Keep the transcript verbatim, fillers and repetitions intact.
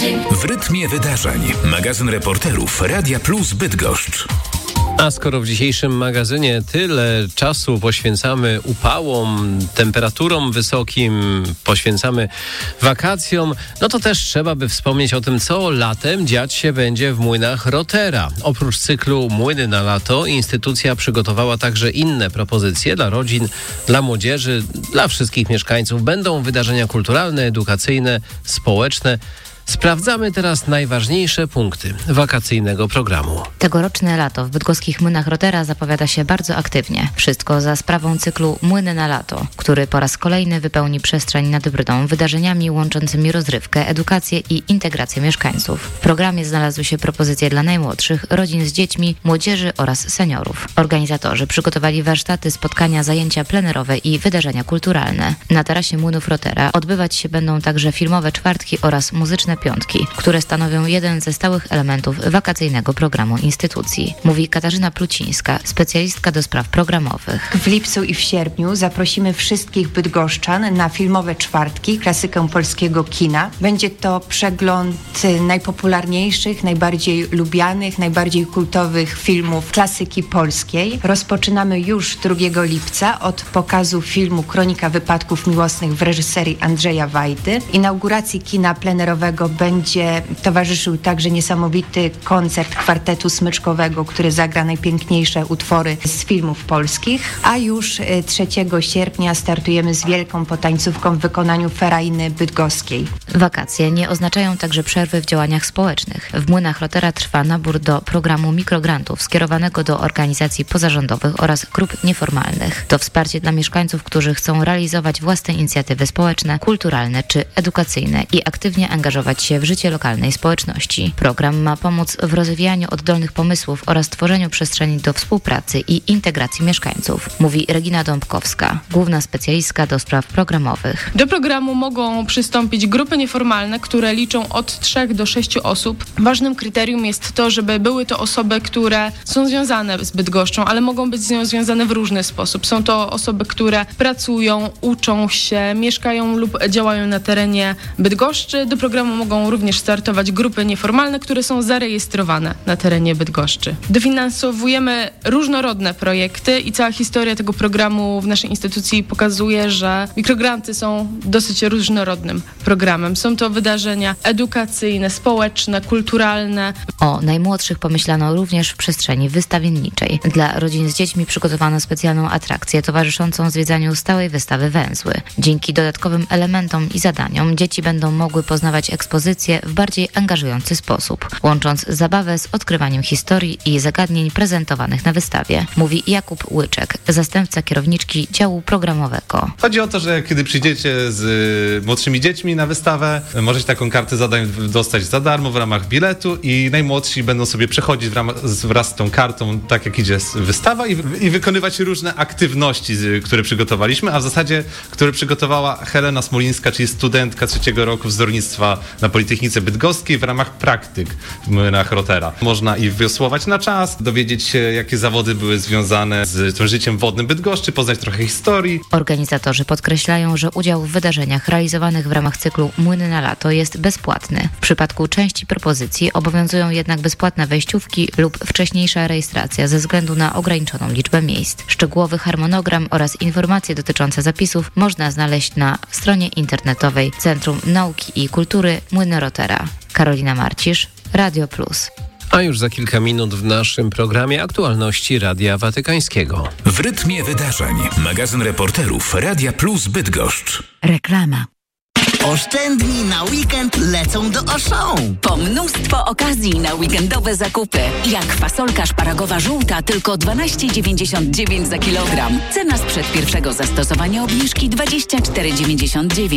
dzień. W rytmie wydarzeń. Magazyn reporterów Radia Plus Bydgoszcz. A skoro w dzisiejszym magazynie tyle czasu poświęcamy upałom, temperaturom wysokim, poświęcamy wakacjom, no to też trzeba by wspomnieć o tym, co latem dziać się będzie w młynach Rotera. Oprócz cyklu Młyny na lato, instytucja przygotowała także inne propozycje dla rodzin, dla młodzieży, dla wszystkich mieszkańców. Będą wydarzenia kulturalne, edukacyjne, społeczne. Sprawdzamy teraz najważniejsze punkty wakacyjnego programu. Tegoroczne lato w bydgoskich młynach Rotera zapowiada się bardzo aktywnie. Wszystko za sprawą cyklu Młyny na lato, który po raz kolejny wypełni przestrzeń nad Brydą wydarzeniami łączącymi rozrywkę, edukację i integrację mieszkańców. W programie znalazły się propozycje dla najmłodszych, rodzin z dziećmi, młodzieży oraz seniorów. Organizatorzy przygotowali warsztaty, spotkania, zajęcia plenerowe i wydarzenia kulturalne. Na tarasie młynów Rotera odbywać się będą także filmowe czwartki oraz muzyczne piątki, które stanowią jeden ze stałych elementów wakacyjnego programu instytucji. Mówi Katarzyna Plucińska, specjalistka do spraw programowych. W lipcu i w sierpniu zaprosimy wszystkich bydgoszczan na filmowe czwartki, klasykę polskiego kina. Będzie to przegląd najpopularniejszych, najbardziej lubianych, najbardziej kultowych filmów klasyki polskiej. Rozpoczynamy już drugiego lipca od pokazu filmu Kronika wypadków miłosnych w reżyserii Andrzeja Wajdy. Inauguracji kina plenerowego będzie towarzyszył także niesamowity koncert kwartetu smyczkowego, który zagra najpiękniejsze utwory z filmów polskich, a już trzeciego sierpnia startujemy z wielką potańcówką w wykonaniu Ferainy Bydgoskiej. Wakacje nie oznaczają także przerwy w działaniach społecznych. W młynach Rotera trwa nabór do programu mikrograntów skierowanego do organizacji pozarządowych oraz grup nieformalnych. To wsparcie dla mieszkańców, którzy chcą realizować własne inicjatywy społeczne, kulturalne czy edukacyjne i aktywnie angażować się w życie lokalnej społeczności. Program ma pomóc w rozwijaniu oddolnych pomysłów oraz tworzeniu przestrzeni do współpracy i integracji mieszkańców, mówi Regina Dąbkowska, główna specjalistka do spraw programowych. Do programu mogą przystąpić grupy nieformalne, które liczą od trzech do sześciu osób. Ważnym kryterium jest to, żeby były to osoby, które są związane z Bydgoszczą, ale mogą być z nią związane w różny sposób. Są to osoby, które pracują, uczą się, mieszkają lub działają na terenie Bydgoszczy. Do programu mogą również startować grupy nieformalne, które są zarejestrowane na terenie Bydgoszczy. Dofinansowujemy różnorodne projekty i cała historia tego programu w naszej instytucji pokazuje, że mikrogranty są dosyć różnorodnym programem. Są to wydarzenia edukacyjne, społeczne, kulturalne. O najmłodszych pomyślano również w przestrzeni wystawienniczej. Dla rodzin z dziećmi przygotowano specjalną atrakcję towarzyszącą zwiedzaniu stałej wystawy Węzły. Dzięki dodatkowym elementom i zadaniom dzieci będą mogły poznawać ekspozycję w bardziej angażujący sposób, łącząc zabawę z odkrywaniem historii i zagadnień prezentowanych na wystawie, mówi Jakub Łyczek, zastępca kierowniczki działu programowego. Chodzi o to, że kiedy przyjdziecie z y, młodszymi dziećmi na wystawę, możecie taką kartę zadań dostać za darmo w ramach biletu i najmłodsi będą sobie przechodzić w ramach, wraz z tą kartą, tak jak idzie wystawa i, i wykonywać różne aktywności, z, które przygotowaliśmy, a w zasadzie, które przygotowała Helena Smolińska, czyli studentka trzeciego roku wzornictwa na Politechnice Bydgoskiej w ramach praktyk w młynach Rotera. Można i wiosłować na czas, dowiedzieć się, jakie zawody były związane z tym życiem wodnym Bydgoszczy, poznać trochę historii. Organizatorzy podkreślają, że udział w wydarzeniach realizowanych w ramach cyklu Młyny na lato jest bezpłatny. W przypadku części propozycji obowiązują jednak bezpłatne wejściówki lub wcześniejsza rejestracja ze względu na ograniczoną liczbę miejsc. Szczegółowy harmonogram oraz informacje dotyczące zapisów można znaleźć na stronie internetowej Centrum Nauki i Kultury Młyny Rotera. Karolina Marcisz, Radio Plus. A już za kilka minut w naszym programie aktualności Radia Watykańskiego. W rytmie wydarzeń. Magazyn reporterów Radia Plus Bydgoszcz. Reklama. Oszczędni na weekend lecą do Auchan. Po mnóstwo okazji na weekendowe zakupy. Jak fasolka szparagowa żółta tylko dwanaście dziewięćdziesiąt dziewięć za kilogram. Cena sprzed pierwszego zastosowania obniżki dwadzieścia cztery dziewięćdziesiąt dziewięć.